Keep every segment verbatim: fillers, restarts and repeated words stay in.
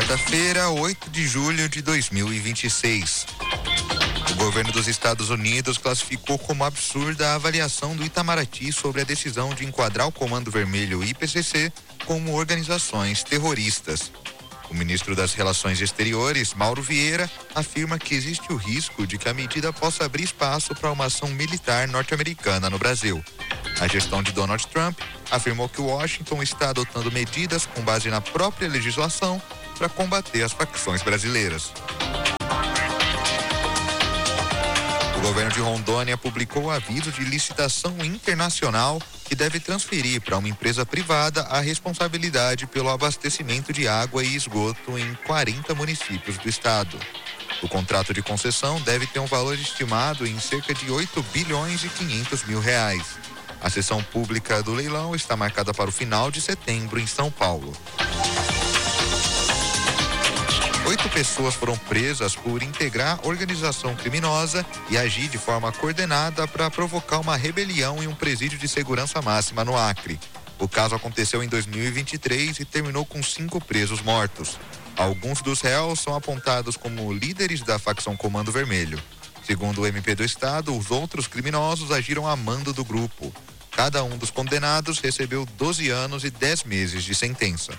Quarta-feira, oito de julho de dois mil e vinte e seis. O governo dos Estados Unidos classificou como absurda a avaliação do Itamaraty sobre a decisão de enquadrar o Comando Vermelho e I P C C como organizações terroristas. O ministro das Relações Exteriores, Mauro Vieira, afirma que existe o risco de que a medida possa abrir espaço para uma ação militar norte-americana no Brasil. A gestão de Donald Trump afirmou que Washington está adotando medidas com base na própria legislação para combater as facções brasileiras. O governo de Rondônia publicou o aviso de licitação internacional que deve transferir para uma empresa privada a responsabilidade pelo abastecimento de água e esgoto em quarenta municípios do estado. O contrato de concessão deve ter um valor estimado em cerca de oito bilhões e quinhentos mil reais. A sessão pública do leilão está marcada para o final de setembro em São Paulo. Oito pessoas foram presas por integrar organização criminosa e agir de forma coordenada para provocar uma rebelião em um presídio de segurança máxima no Acre. O caso aconteceu em dois mil e vinte e três e terminou com cinco presos mortos. Alguns dos réus são apontados como líderes da facção Comando Vermelho. Segundo o M P do Estado, os outros criminosos agiram a mando do grupo. Cada um dos condenados recebeu doze anos e dez meses de sentença.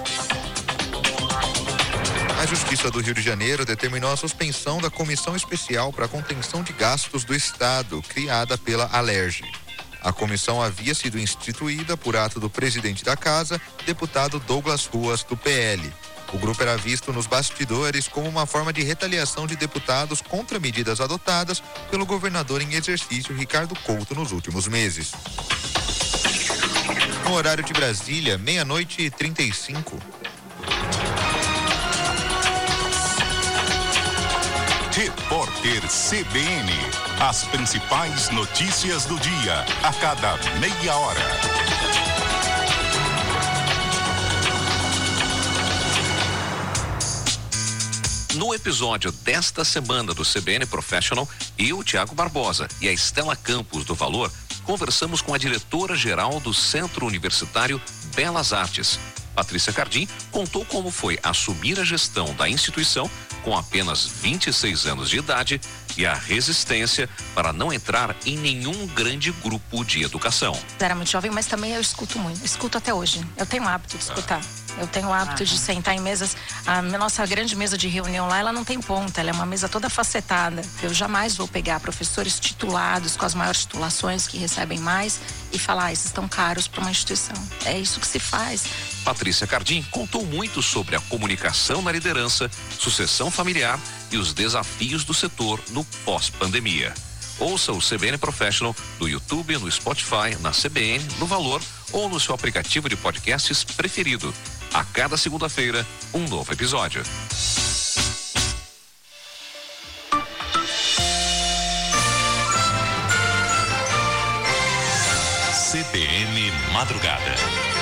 A Justiça do Rio de Janeiro determinou a suspensão da Comissão Especial para a Contenção de Gastos do Estado, criada pela Alerj. A comissão havia sido instituída por ato do presidente da casa, deputado Douglas Ruas, do P L. O grupo era visto nos bastidores como uma forma de retaliação de deputados contra medidas adotadas pelo governador em exercício Ricardo Couto nos últimos meses. No horário de Brasília, meia-noite e trinta e cinco. Repórter C B N. As principais notícias do dia, a cada meia hora. No episódio desta semana do C B N Professional, eu, Tiago Barbosa e a Estela Campos do Valor, conversamos com a diretora-geral do Centro Universitário Belas Artes. Patrícia Cardim contou como foi assumir a gestão da instituição com apenas vinte e seis anos de idade e a resistência para não entrar em nenhum grande grupo de educação. Eu era muito jovem, mas também eu escuto muito. Escuto até hoje. Eu tenho o hábito de escutar. Eu tenho o hábito de sentar em mesas. A nossa grande mesa de reunião lá, ela não tem ponta. Ela é uma mesa toda facetada. Eu jamais vou pegar professores titulados, com as maiores titulações, que recebem mais, e falar, ah, esses estão caros para uma instituição. É isso que se faz. Patrícia Cardim contou muito sobre a comunicação na liderança, sucessão familiar e os desafios do setor no pós-pandemia. Ouça o C B N Professional no YouTube, no Spotify, na C B N, no Valor ou no seu aplicativo de podcasts preferido. A cada segunda-feira, um novo episódio. C B N Madrugada.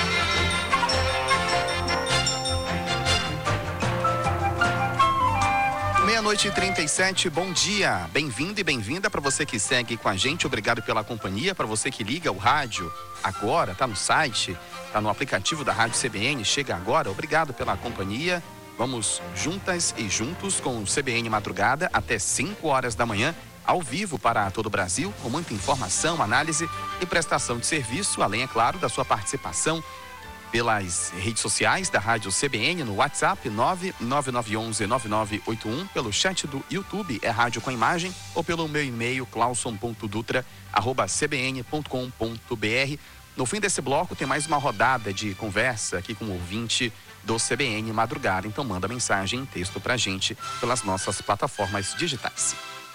Meia-noite e trinta e sete, bom dia, bem-vindo e bem-vinda para você que segue com a gente, obrigado pela companhia, para você que liga o rádio agora, tá no site, tá no aplicativo da Rádio C B N, chega agora, obrigado pela companhia, vamos juntas e juntos com o C B N Madrugada até cinco horas da manhã, ao vivo para todo o Brasil, com muita informação, análise e prestação de serviço, além, é claro, da sua participação pelas redes sociais da Rádio C B N, no WhatsApp nove nove nove um um nove nove oito um, pelo chat do YouTube, é Rádio com Imagem, ou pelo meu e-mail, clauson ponto dutra arroba c b n ponto com ponto b r. No fim desse bloco tem mais uma rodada de conversa aqui com o ouvinte do C B N Madrugada, então manda mensagem em texto pra gente pelas nossas plataformas digitais.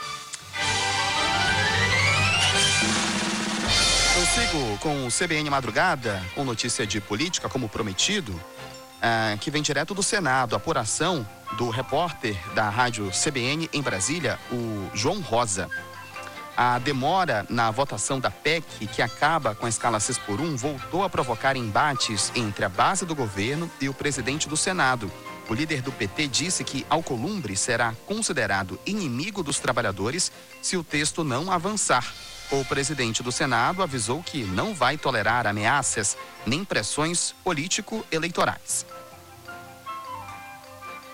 Eu sigo com o C B N Madrugada, com notícia de política, como prometido, ah, que vem direto do Senado, apuração do repórter da Rádio C B N em Brasília, o João Rosa. A demora na votação da P E C, que acaba com a escala seis por um, voltou a provocar embates entre a base do governo e o presidente do Senado. O líder do P T disse que Alcolumbre será considerado inimigo dos trabalhadores se o texto não avançar. O presidente do Senado avisou que não vai tolerar ameaças nem pressões político-eleitorais.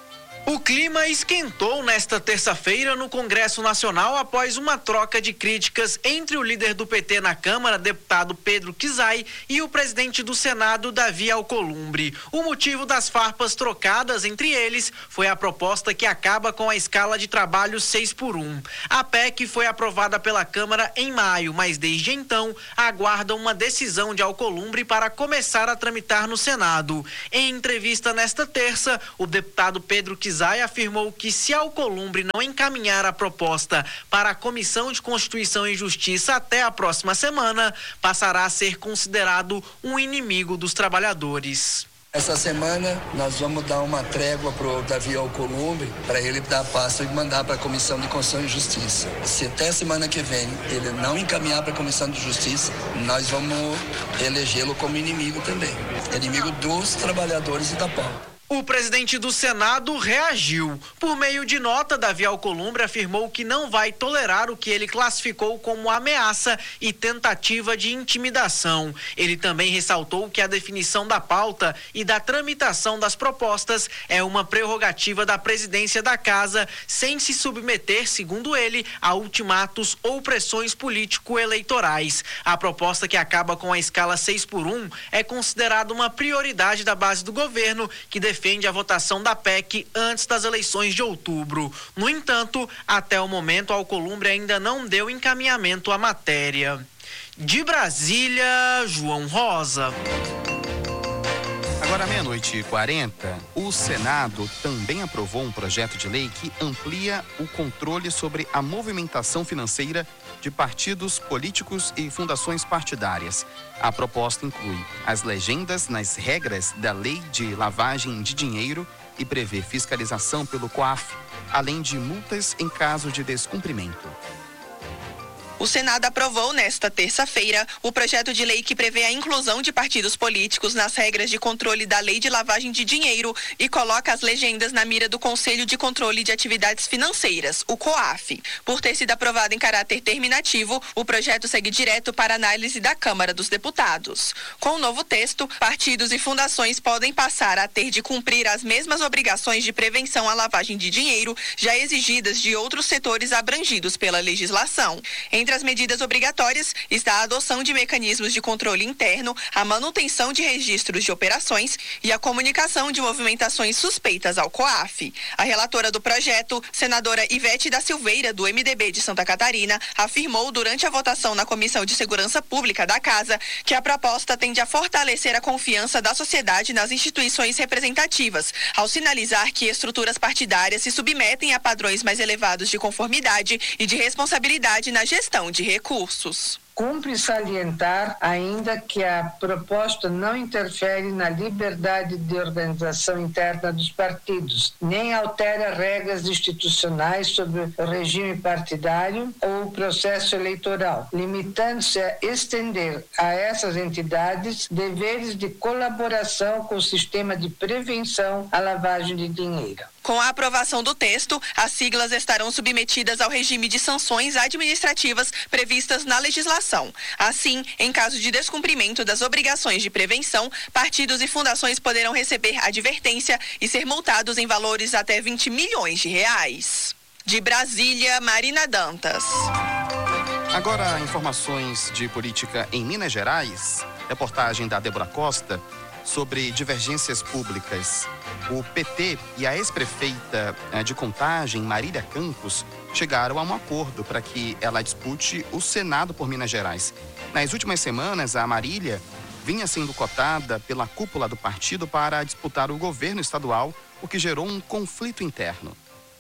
O clima esquentou nesta terça-feira no Congresso Nacional após uma troca de críticas entre o líder do P T na Câmara, deputado Pedro Kizai, e o presidente do Senado, Davi Alcolumbre. O motivo das farpas trocadas entre eles foi a proposta que acaba com a escala de trabalho seis por um. A P E C foi aprovada pela Câmara em maio, mas desde então aguardam uma decisão de Alcolumbre para começar a tramitar no Senado. Em entrevista nesta terça, o deputado Pedro Kizai afirmou que se Alcolumbre não encaminhar a proposta para a Comissão de Constituição e Justiça até a próxima semana, passará a ser considerado um inimigo dos trabalhadores. Essa semana nós vamos dar uma trégua para o Davi Alcolumbre, para ele dar a pasta e mandar para a Comissão de Constituição e Justiça. Se até semana que vem ele não encaminhar para a Comissão de Justiça, nós vamos elegê-lo como inimigo também. Inimigo dos trabalhadores e da pauta. O presidente do Senado reagiu. Por meio de nota, Davi Alcolumbre afirmou que não vai tolerar o que ele classificou como ameaça e tentativa de intimidação. Ele também ressaltou que a definição da pauta e da tramitação das propostas é uma prerrogativa da presidência da Casa, sem se submeter, segundo ele, a ultimatos ou pressões político-eleitorais. A proposta, que acaba com a escala seis por um, é considerada uma prioridade da base do governo, que defende defende a votação da P E C antes das eleições de outubro. No entanto, até o momento, Alcolumbre ainda não deu encaminhamento à matéria. De Brasília, João Rosa. Agora, meia-noite e quarenta, o Senado também aprovou um projeto de lei que amplia o controle sobre a movimentação financeira de partidos políticos e fundações partidárias. A proposta inclui as legendas nas regras da Lei de Lavagem de Dinheiro e prevê fiscalização pelo COAF, além de multas em caso de descumprimento. O Senado aprovou nesta terça-feira o projeto de lei que prevê a inclusão de partidos políticos nas regras de controle da Lei de Lavagem de Dinheiro e coloca as legendas na mira do Conselho de Controle de Atividades Financeiras, o COAF. Por ter sido aprovado em caráter terminativo, o projeto segue direto para análise da Câmara dos Deputados. Com o novo texto, partidos e fundações podem passar a ter de cumprir as mesmas obrigações de prevenção à lavagem de dinheiro já exigidas de outros setores abrangidos pela legislação. Entre as medidas obrigatórias está a adoção de mecanismos de controle interno, a manutenção de registros de operações e a comunicação de movimentações suspeitas ao COAF. A relatora do projeto, senadora Ivete da Silveira, do M D B de Santa Catarina, afirmou durante a votação na Comissão de Segurança Pública da Casa que a proposta tende a fortalecer a confiança da sociedade nas instituições representativas, ao sinalizar que estruturas partidárias se submetem a padrões mais elevados de conformidade e de responsabilidade na gestão de recursos. Cumpre salientar ainda que a proposta não interfere na liberdade de organização interna dos partidos, nem altera regras institucionais sobre o regime partidário ou o processo eleitoral, limitando-se a estender a essas entidades deveres de colaboração com o sistema de prevenção à lavagem de dinheiro. Com a aprovação do texto, as siglas estarão submetidas ao regime de sanções administrativas previstas na legislação. Assim, em caso de descumprimento das obrigações de prevenção, partidos e fundações poderão receber advertência e ser multados em valores até vinte milhões de reais. De Brasília, Marina Dantas. Agora, informações de política em Minas Gerais. Reportagem da Débora Costa sobre divergências públicas. O P T e a ex-prefeita de Contagem, Marília Campos, chegaram a um acordo para que ela dispute o Senado por Minas Gerais. Nas últimas semanas, a Marília vinha sendo cotada pela cúpula do partido para disputar o governo estadual, o que gerou um conflito interno.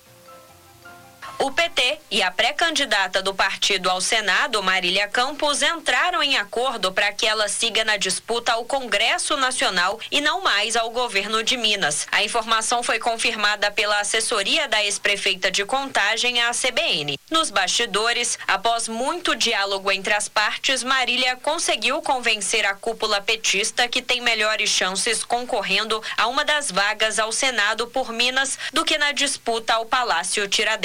O P T e a pré-candidata do partido ao Senado, Marília Campos, entraram em acordo para que ela siga na disputa ao Congresso Nacional e não mais ao governo de Minas. A informação foi confirmada pela assessoria da ex-prefeita de Contagem à C B N. Nos bastidores, após muito diálogo entre as partes, Marília conseguiu convencer a cúpula petista que tem melhores chances concorrendo a uma das vagas ao Senado por Minas do que na disputa ao Palácio Tiradentes.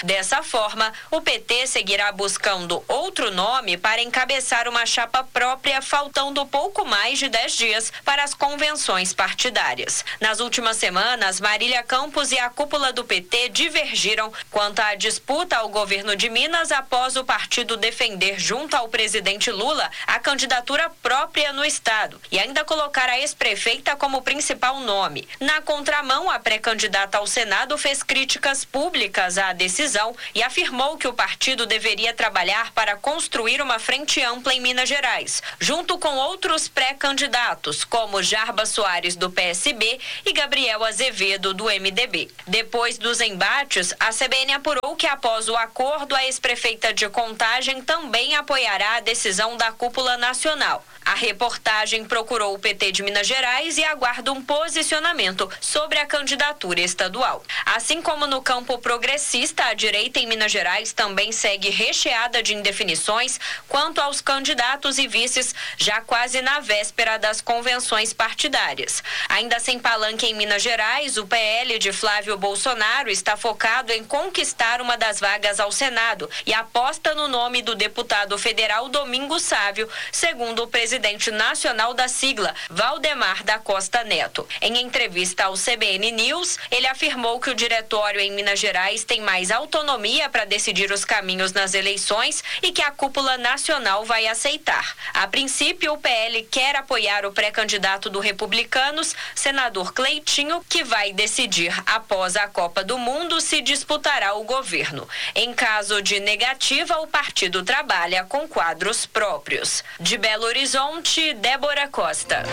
Dessa forma, o P T seguirá buscando outro nome para encabeçar uma chapa própria, faltando pouco mais de dez dias para as convenções partidárias. Nas últimas semanas, Marília Campos e a cúpula do P T divergiram quanto à disputa ao governo de Minas após o partido defender junto ao presidente Lula a candidatura própria no estado e ainda colocar a ex-prefeita como principal nome. Na contramão, a pré-candidata ao Senado fez críticas públicas à decisão e afirmou que o partido deveria trabalhar para construir uma frente ampla em Minas Gerais, junto com outros pré-candidatos, como Jarbas Soares, do P S B, e Gabriel Azevedo, do M D B. Depois dos embates, a C B N apurou que após o acordo, a ex-prefeita de Contagem também apoiará a decisão da cúpula nacional. A reportagem procurou o P T de Minas Gerais e aguarda um posicionamento sobre a candidatura estadual. Assim como no campo progressista, a direita em Minas Gerais também segue recheada de indefinições quanto aos candidatos e vices, já quase na véspera das convenções partidárias. Ainda sem palanque em Minas Gerais, o P L de Flávio Bolsonaro está focado em conquistar uma das vagas ao Senado e aposta no nome do deputado federal Domingos Sávio, segundo o presidente presidente nacional da sigla, Valdemar da Costa Neto. Em entrevista ao C B N News, ele afirmou que o diretório em Minas Gerais tem mais autonomia para decidir os caminhos nas eleições e que a cúpula nacional vai aceitar. A princípio, o P L quer apoiar o pré-candidato do Republicanos, senador Cleitinho, que vai decidir após a Copa do Mundo se disputará o governo. Em caso de negativa, o partido trabalha com quadros próprios. De Belo Horizonte, Débora Costa.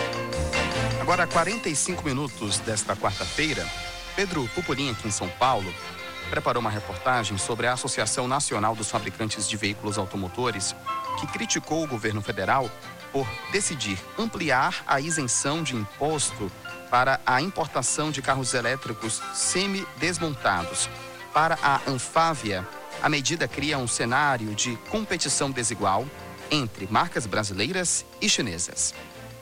Agora, quarenta e cinco minutos desta quarta-feira, Pedro Pupulim, aqui em São Paulo, preparou uma reportagem sobre a Associação Nacional dos Fabricantes de Veículos Automotores, que criticou o governo federal por decidir ampliar a isenção de imposto para a importação de carros elétricos semi-desmontados. Para a Anfávia, a medida cria um cenário de competição desigual entre marcas brasileiras e chinesas.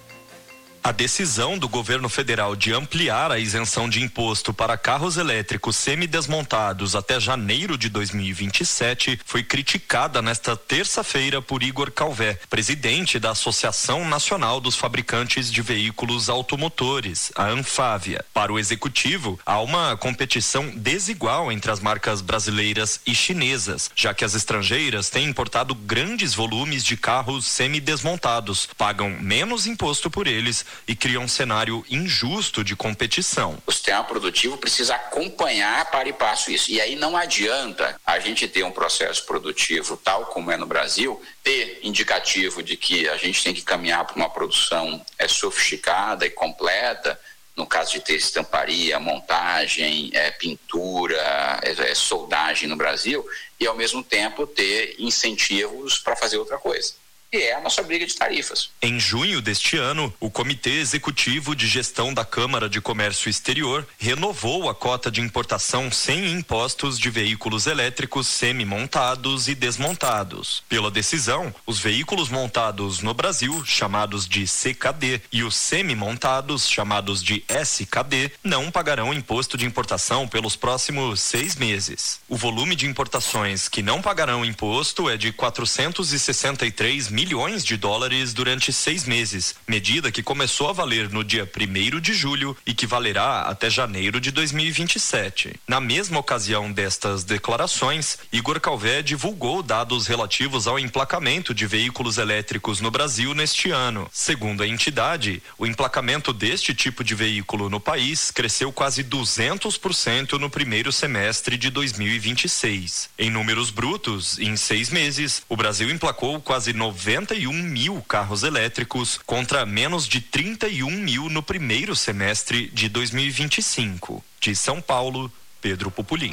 A decisão do governo federal de ampliar a isenção de imposto para carros elétricos semidesmontados até janeiro de dois mil e vinte e sete foi criticada nesta terça-feira por Igor Calvé, presidente da Associação Nacional dos Fabricantes de Veículos Automotores, a Anfávia. Para o executivo, há uma competição desigual entre as marcas brasileiras e chinesas, já que as estrangeiras têm importado grandes volumes de carros semidesmontados, pagam menos imposto por eles e cria um cenário injusto de competição. O sistema produtivo precisa acompanhar para e passo isso. E aí não adianta a gente ter um processo produtivo tal como é no Brasil, ter indicativo de que a gente tem que caminhar para uma produção é, sofisticada e completa, no caso de ter estamparia, montagem, é, pintura, é, é, soldagem no Brasil, e ao mesmo tempo ter incentivos para fazer outra coisa. E é a nossa briga de tarifas. Em junho deste ano, o Comitê Executivo de Gestão da Câmara de Comércio Exterior renovou a cota de importação sem impostos de veículos elétricos semi-montados e desmontados. Pela decisão, os veículos montados no Brasil, chamados de C K D, e os semi-montados, chamados de S K D, não pagarão imposto de importação pelos próximos seis meses. O volume de importações que não pagarão imposto é de quatrocentos e sessenta e três milhões de dólares durante seis meses, medida que começou a valer no dia primeiro de julho e que valerá até janeiro de dois mil e vinte e sete. Na mesma ocasião destas declarações, Igor Calvé divulgou dados relativos ao emplacamento de veículos elétricos no Brasil neste ano. Segundo a entidade, o emplacamento deste tipo de veículo no país cresceu quase duzentos por cento no primeiro semestre de dois mil e vinte e seis. Em números brutos, em seis meses, o Brasil emplacou quase noventa e um mil carros elétricos contra menos de trinta e um mil no primeiro semestre de dois mil e vinte e cinco. De São Paulo, Pedro Pupulim.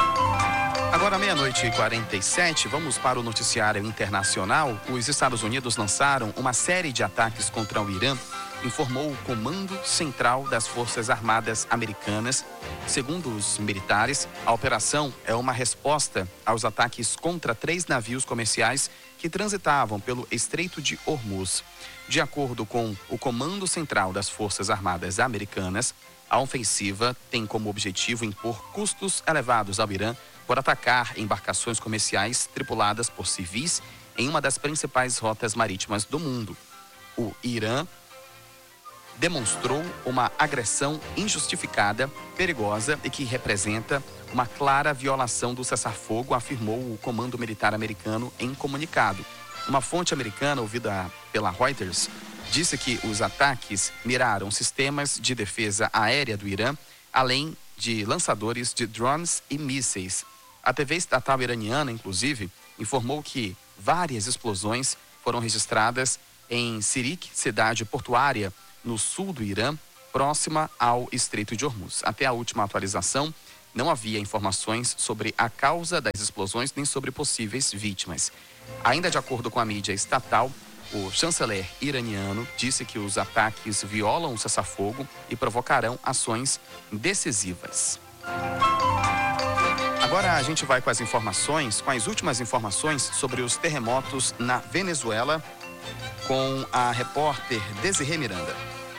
Agora, meia-noite e quarenta e sete, vamos para o noticiário internacional. Os Estados Unidos lançaram uma série de ataques contra o Irã, informou o Comando Central das Forças Armadas Americanas. Segundo os militares, a operação é uma resposta aos ataques contra três navios comerciais que transitavam pelo Estreito de Hormuz. De acordo com o Comando Central das Forças Armadas Americanas, A ofensiva tem como objetivo impor custos elevados ao Irã por atacar embarcações comerciais tripuladas por civis em uma das principais rotas marítimas do mundo. O Irã demonstrou uma agressão injustificada, perigosa e que representa uma clara violação do cessar-fogo, afirmou o Comando Militar Americano em comunicado. Uma fonte americana ouvida pela Reuters disse que os ataques miraram sistemas de defesa aérea do Irã, além de lançadores de drones e mísseis. A T V estatal iraniana, inclusive, informou que várias explosões foram registradas em Sirik, cidade portuária no sul do Irã, próxima ao Estreito de Hormuz. Até a última atualização, não havia informações sobre a causa das explosões nem sobre possíveis vítimas. Ainda de acordo com a mídia estatal, o chanceler iraniano disse que os ataques violam o cessar-fogo e provocarão ações decisivas. Agora a gente vai com as informações, com as últimas informações sobre os terremotos na Venezuela, com a repórter Desirê Miranda.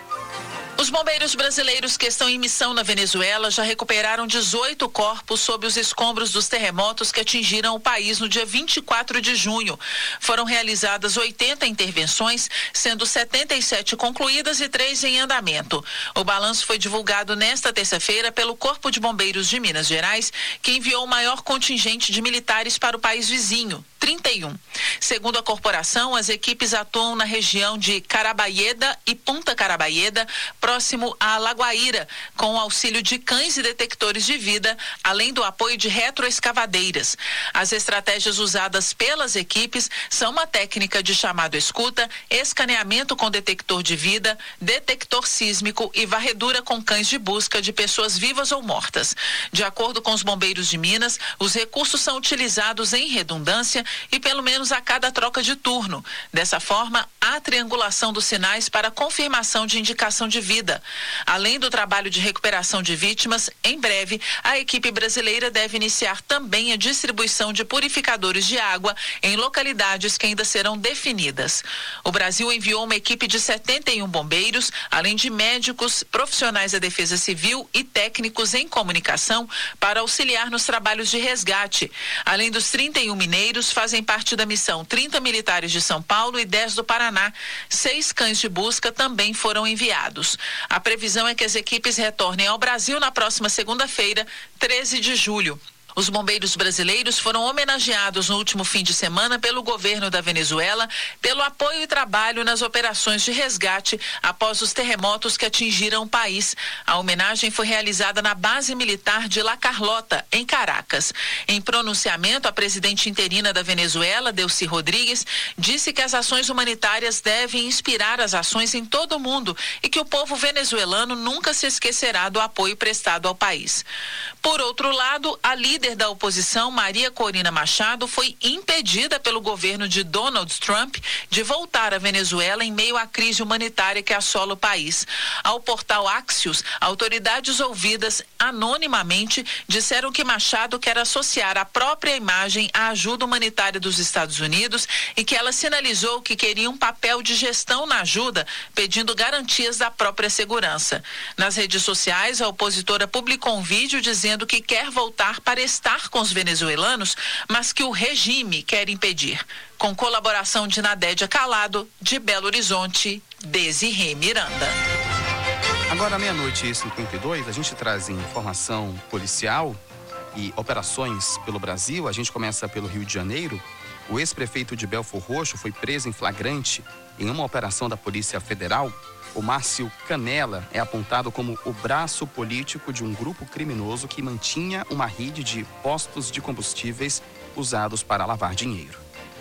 Os bombeiros brasileiros que estão em missão na Venezuela já recuperaram dezoito corpos sob os escombros dos terremotos que atingiram o país no dia vinte e quatro de junho. Foram realizadas oitenta intervenções, sendo setenta e sete concluídas e três em andamento. O balanço foi divulgado nesta terça-feira pelo Corpo de Bombeiros de Minas Gerais, que enviou o maior contingente de militares para o país vizinho, trinta e um. Segundo a corporação, as equipes atuam na região de Carabaíeda e Punta Carabaíeda, próximo a Lagoaíra, com o auxílio de cães e detectores de vida, além do apoio de retroescavadeiras. As estratégias usadas pelas equipes são uma técnica de chamado escuta, escaneamento com detector de vida, detector sísmico e varredura com cães de busca de pessoas vivas ou mortas. De acordo com os bombeiros de Minas, os recursos são utilizados em redundância e pelo menos a cada troca de turno. Dessa forma, há triangulação dos sinais para confirmação de indicação de vida. Além do trabalho de recuperação de vítimas, em breve, a equipe brasileira deve iniciar também a distribuição de purificadores de água em localidades que ainda serão definidas. O Brasil enviou uma equipe de setenta e um bombeiros, além de médicos, profissionais da Defesa Civil e técnicos em comunicação para auxiliar nos trabalhos de resgate. Além dos trinta e um mineiros, fazem parte da missão trinta militares de São Paulo e dez do Paraná. Seis cães de busca também foram enviados. A previsão é que as equipes retornem ao Brasil na próxima segunda-feira, treze de julho. Os bombeiros brasileiros foram homenageados no último fim de semana pelo governo da Venezuela pelo apoio e trabalho nas operações de resgate após os terremotos que atingiram o país. A homenagem foi realizada na base militar de La Carlota, em Caracas. Em pronunciamento, a presidente interina da Venezuela, Delcy Rodrigues, disse que as ações humanitárias devem inspirar as ações em todo o mundo e que o povo venezuelano nunca se esquecerá do apoio prestado ao país. Por outro lado, a líder da oposição, Maria Corina Machado, foi impedida pelo governo de Donald Trump de voltar à Venezuela em meio à crise humanitária que assola o país. Ao portal Axios, autoridades ouvidas anonimamente disseram que Machado quer associar a própria imagem à ajuda humanitária dos Estados Unidos e que ela sinalizou que queria um papel de gestão na ajuda, pedindo garantias da própria segurança. Nas redes sociais, a opositora publicou um vídeo dizendo que quer voltar para estar com os venezuelanos, mas que o regime quer impedir. Com colaboração de Nadédia Calado, de Belo Horizonte, Desirê Miranda. Agora, meia-noite e cinquenta e dois, a gente traz informação policial e operações pelo Brasil. A gente começa pelo Rio de Janeiro. O ex-prefeito de Belfor Roxo foi preso em flagrante em uma operação da Polícia Federal. O Márcio Canela é apontado como o braço político de um grupo criminoso que mantinha uma rede de postos de combustíveis usados para lavar dinheiro.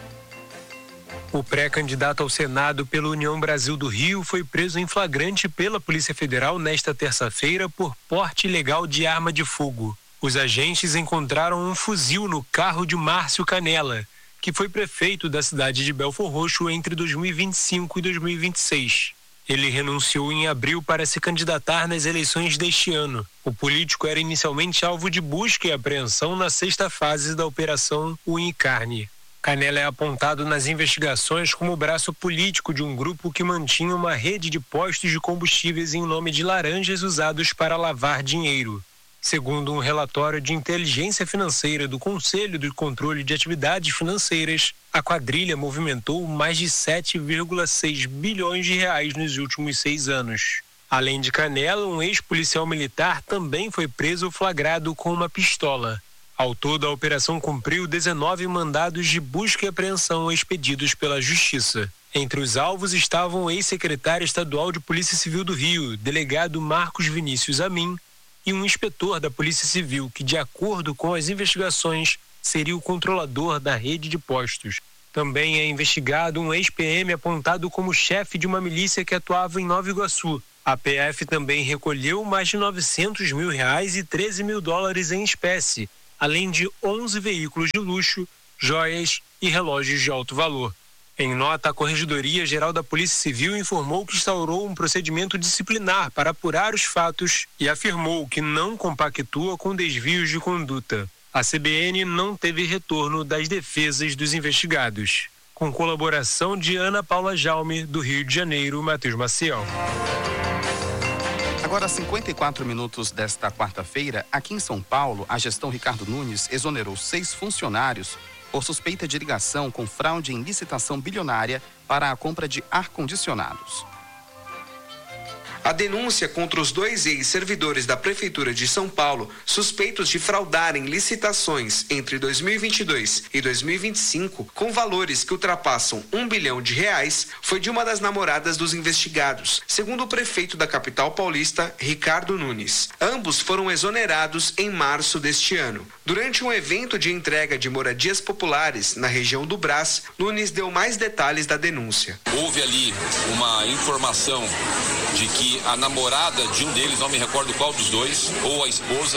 O pré-candidato ao Senado pela União Brasil do Rio foi preso em flagrante pela Polícia Federal nesta terça-feira por porte ilegal de arma de fogo. Os agentes encontraram um fuzil no carro de Márcio Canela, que foi prefeito da cidade de Belfor Roxo entre dois mil e vinte e cinco e dois mil e vinte e seis. Ele renunciou em abril para se candidatar nas eleições deste ano. O político era inicialmente alvo de busca e apreensão na sexta fase da Operação Unha e Carne. Canela é apontado nas investigações como braço político de um grupo que mantinha uma rede de postos de combustíveis em nome de laranjas usados para lavar dinheiro. Segundo um relatório de inteligência financeira do Conselho de Controle de Atividades Financeiras, a quadrilha movimentou mais de sete vírgula seis bilhões de reais nos últimos seis anos. Além de Canela, um ex-policial militar também foi preso flagrado com uma pistola. Ao todo, a operação cumpriu dezenove mandados de busca e apreensão expedidos pela Justiça. Entre os alvos estavam o ex-secretário estadual de Polícia Civil do Rio, delegado Marcos Vinícius Amin, e um inspetor da Polícia Civil que, de acordo com as investigações, seria o controlador da rede de postos. Também é investigado um ex-P M apontado como chefe de uma milícia que atuava em Nova Iguaçu. A P F também recolheu mais de novecentos mil reais e treze mil dólares em espécie, além de onze veículos de luxo, joias e relógios de alto valor. Em nota, a Corregedoria Geral da Polícia Civil informou que instaurou um procedimento disciplinar para apurar os fatos e afirmou que não compactua com desvios de conduta. A C B N não teve retorno das defesas dos investigados. Com colaboração de Ana Paula Jaume, do Rio de Janeiro, Matheus Maciel. Agora, cinquenta e quatro minutos desta quarta-feira, aqui em São Paulo, a gestão Ricardo Nunes exonerou seis funcionários por suspeita de ligação com fraude em licitação bilionária para a compra de ar-condicionados. A denúncia contra os dois ex-servidores da Prefeitura de São Paulo, suspeitos de fraudarem licitações entre dois mil e vinte e dois e dois mil e vinte e cinco, com valores que ultrapassam um bilhão de reais, foi de uma das namoradas dos investigados, segundo o prefeito da capital paulista, Ricardo Nunes. Ambos foram exonerados em março deste ano. Durante um evento de entrega de moradias populares na região do Brás, Nunes deu mais detalhes da denúncia. Houve ali uma informação de que a namorada de um deles, não me recordo qual dos dois, ou a esposa,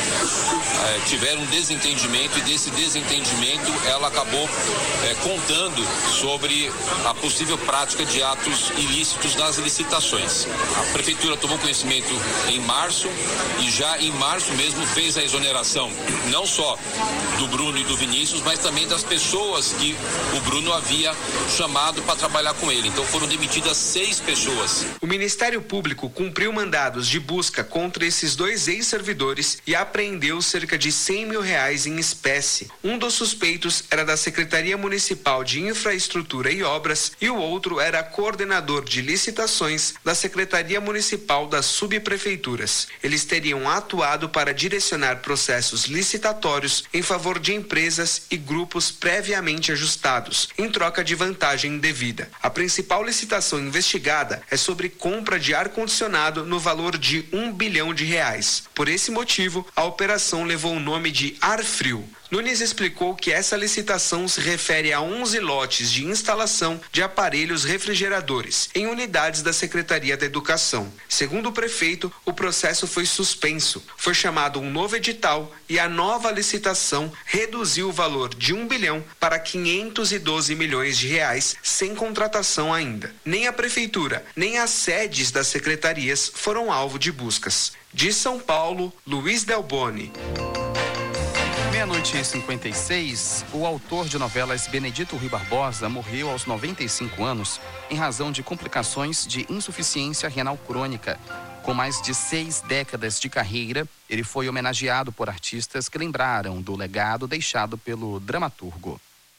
é, tiveram um desentendimento, e desse desentendimento ela acabou é, contando sobre a possível prática de atos ilícitos nas licitações. A prefeitura tomou conhecimento em março e já em março mesmo fez a exoneração, não só do Bruno e do Vinícius, mas também das pessoas que o Bruno havia chamado para trabalhar com ele. Então foram demitidas seis pessoas. O Ministério Público cumpriu mandados de busca contra esses dois ex-servidores e apreendeu cerca de cem mil reais em espécie. Um dos suspeitos era da Secretaria Municipal de Infraestrutura e Obras e o outro era coordenador de licitações da Secretaria Municipal das Subprefeituras. Eles teriam atuado para direcionar processos licitatórios em favor de empresas e grupos previamente ajustados, em troca de vantagem indevida. A principal licitação investigada é sobre compra de ar-condicionado no valor de um bilhão de reais. Por esse motivo, a operação levou o nome de Ar Frio. Nunes explicou que essa licitação se refere a onze lotes de instalação de aparelhos refrigeradores em unidades da Secretaria da Educação. Segundo o prefeito, o processo foi suspenso. Foi chamado um novo edital e a nova licitação reduziu o valor de um bilhão para quinhentos e doze milhões de reais, sem contratação ainda. Nem a prefeitura, nem as sedes das secretarias foram alvo de buscas. De São Paulo, Luiz Delboni. Meia-noite e cinquenta e seis, o autor de novelas Benedito Rui Barbosa morreu aos noventa e cinco anos em razão de complicações de insuficiência renal crônica. Com mais de seis décadas de carreira, ele foi homenageado por artistas que lembraram do legado deixado pelo dramaturgo.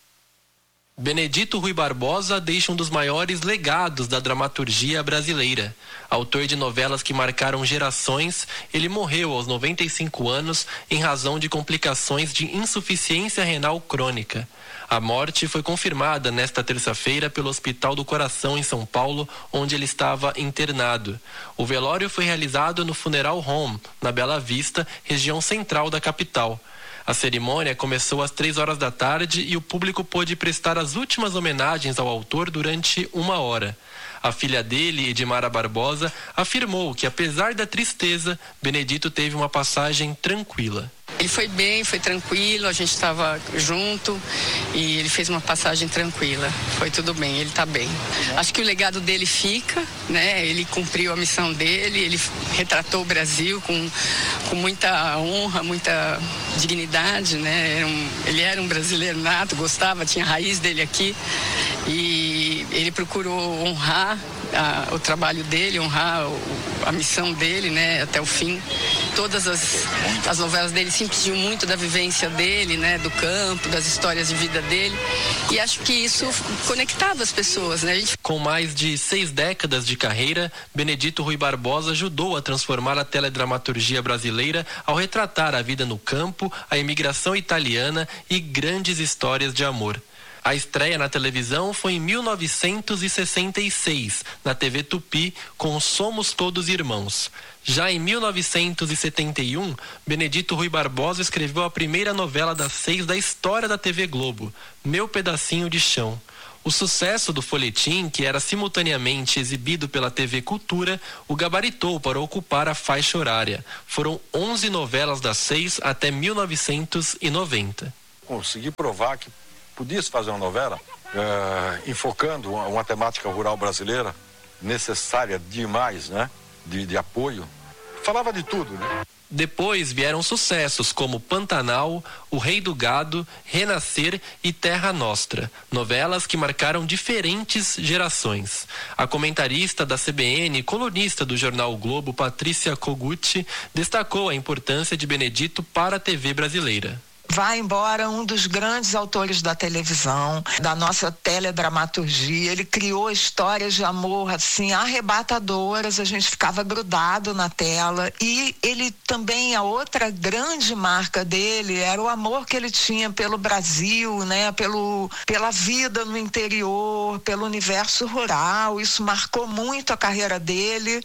Benedito Rui Barbosa deixa um dos maiores legados da dramaturgia brasileira. Autor de novelas que marcaram gerações, ele morreu aos noventa e cinco anos em razão de complicações de insuficiência renal crônica. A morte foi confirmada nesta terça-feira pelo Hospital do Coração em São Paulo, onde ele estava internado. O velório foi realizado no Funeral Home, na Bela Vista, região central da capital. A cerimônia começou às três horas da tarde e o público pôde prestar as últimas homenagens ao autor durante uma hora. A filha dele, Edmara Barbosa, afirmou que, apesar da tristeza, Benedito teve uma passagem tranquila. Ele foi bem, foi tranquilo, a gente estava junto e ele fez uma passagem tranquila. Foi tudo bem, ele está bem. Acho que o legado dele fica, né? Ele cumpriu a missão dele, ele retratou o Brasil com, com muita honra, muita dignidade, né? Era um, ele era um brasileiro nato, gostava, tinha a raiz dele aqui e ele procurou honrar a, o trabalho dele, honrar o, a missão dele, né? Até o fim. Todas as, as novelas dele sempre tinham muito da vivência dele, né? Do campo, das histórias de vida dele. E acho que isso conectava as pessoas, né? A gente... Com mais de seis décadas de carreira, Benedito Rui Barbosa ajudou a transformar a teledramaturgia brasileira ao retratar a vida no campo, a imigração italiana e grandes histórias de amor. A estreia na televisão foi em mil novecentos e sessenta e seis, na T V Tupi, com Somos Todos Irmãos. Já em mil novecentos e setenta e um, Benedito Rui Barbosa escreveu a primeira novela das seis da história da T V Globo, Meu Pedacinho de Chão. O sucesso do folhetim, que era simultaneamente exibido pela T V Cultura, o gabaritou para ocupar a faixa horária. Foram onze novelas das seis até mil novecentos e noventa. Consegui provar que podia-se fazer uma novela uh, enfocando uma, uma temática rural brasileira necessária demais, né? De, de apoio. Falava de tudo, né? Depois vieram sucessos como Pantanal, O Rei do Gado, Renascer e Terra Nostra, novelas que marcaram diferentes gerações. A comentarista da C B N e colunista do jornal o Globo, Patrícia Koguchi, destacou a importância de Benedito para a T V brasileira. Vai embora um dos grandes autores da televisão, da nossa teledramaturgia. Ele criou histórias de amor assim arrebatadoras, a gente ficava grudado na tela. E ele também, a outra grande marca dele era o amor que ele tinha pelo Brasil, né? Pelo, pela vida no interior, pelo universo rural. Isso marcou muito a carreira dele.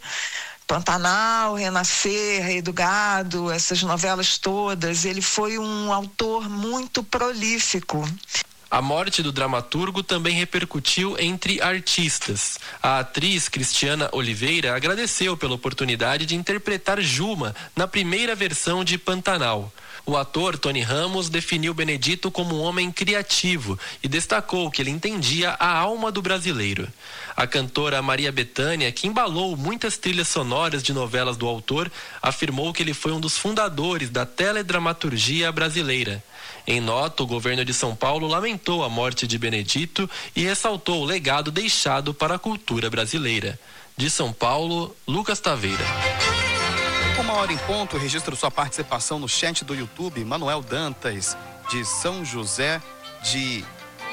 Pantanal, Renascer, Rei do Gado, essas novelas todas. Ele foi um autor muito prolífico. A morte do dramaturgo também repercutiu entre artistas. A atriz Cristiana Oliveira agradeceu pela oportunidade de interpretar Juma na primeira versão de Pantanal. O ator Tony Ramos definiu Benedito como um homem criativo e destacou que ele entendia a alma do brasileiro. A cantora Maria Bethânia, que embalou muitas trilhas sonoras de novelas do autor, afirmou que ele foi um dos fundadores da teledramaturgia brasileira. Em nota, o governo de São Paulo lamentou a morte de Benedito e ressaltou o legado deixado para a cultura brasileira. De São Paulo, Lucas Taveira. Uma hora em ponto, registro sua participação no chat do YouTube. Manuel Dantas, de São José de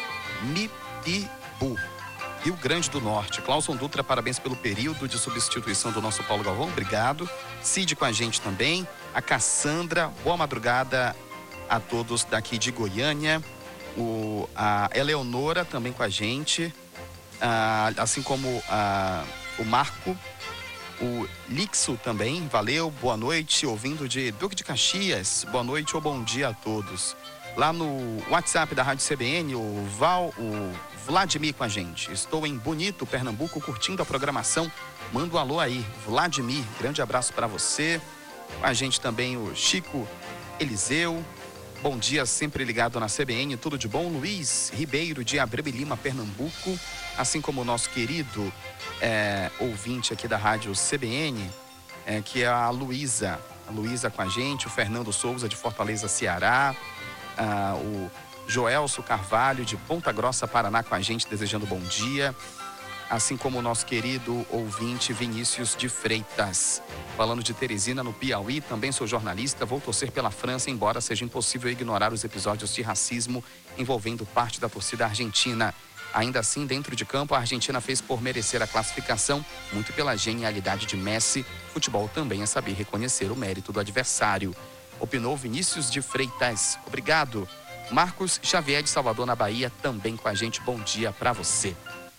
Mipibu, Rio Grande do Norte. Clauson Dutra, parabéns pelo período de substituição do nosso Paulo Galvão, obrigado. Cid com a gente também. A Cassandra, boa madrugada a todos daqui de Goiânia. O, a Eleonora também com a gente, ah, assim como ah, o Marco. O Lixo também, valeu, boa noite, ouvindo de Duque de Caxias, boa noite ou bom dia a todos. Lá no WhatsApp da Rádio C B N, o Val, o Vladimir com a gente. Estou em Bonito, Pernambuco, curtindo a programação. Manda um alô aí, Vladimir, grande abraço para você. Com a gente também o Chico Eliseu, bom dia, sempre ligado na C B N, tudo de bom. Luiz Ribeiro, de Abreu e Lima, Pernambuco, assim como o nosso querido É, ouvinte aqui da rádio C B N, é, que é a Luísa, a Luísa com a gente, o Fernando Souza de Fortaleza, Ceará, ah, o Joelso Carvalho de Ponta Grossa, Paraná com a gente, desejando bom dia, assim como o nosso querido ouvinte Vinícius de Freitas, falando de Teresina no Piauí, também sou jornalista, vou torcer pela França, embora seja impossível ignorar os episódios de racismo envolvendo parte da torcida argentina. Ainda assim, dentro de campo, a Argentina fez por merecer a classificação, muito pela genialidade de Messi. Futebol também é saber reconhecer o mérito do adversário. Opinou Vinícius de Freitas. Obrigado. Marcos Xavier de Salvador, na Bahia, também com a gente. Bom dia para você.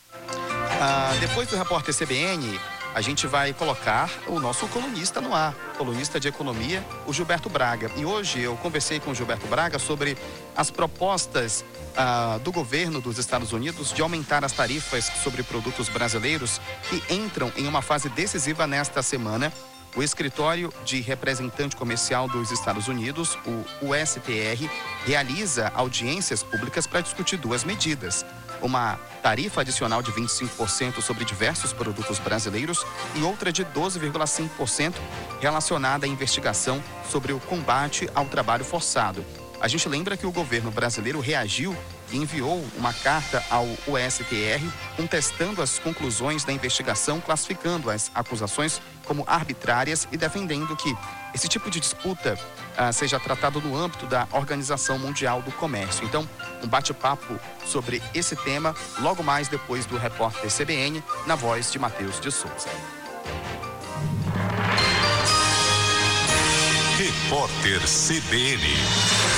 Ah, depois do repórter C B N, a gente vai colocar o nosso colunista no ar, colunista de economia, o Gilberto Braga. E hoje eu conversei com o Gilberto Braga sobre as propostas ah, do governo dos Estados Unidos de aumentar as tarifas sobre produtos brasileiros que entram em uma fase decisiva nesta semana O Escritório de Representante Comercial dos Estados Unidos, o U S T R, realiza audiências públicas para discutir duas medidas. Uma tarifa adicional de vinte e cinco por cento sobre diversos produtos brasileiros e outra de doze vírgula cinco por cento relacionada à investigação sobre o combate ao trabalho forçado. A gente lembra que o governo brasileiro reagiu e enviou uma carta ao U S T R contestando as conclusões da investigação, classificando as acusações como arbitrárias e defendendo que esse tipo de disputa ah, seja tratado no âmbito da Organização Mundial do Comércio. Então, um bate-papo sobre esse tema logo mais depois do repórter C B N, na voz de Matheus de Souza. Repórter C B N.